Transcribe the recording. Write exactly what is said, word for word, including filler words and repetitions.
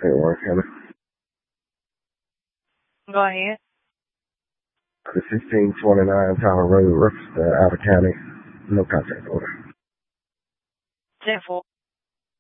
Hey, Warren County. Go ahead. The sixteen twenty-nine Tower Road, Rooks, uh, out of county. No contract order. ten four.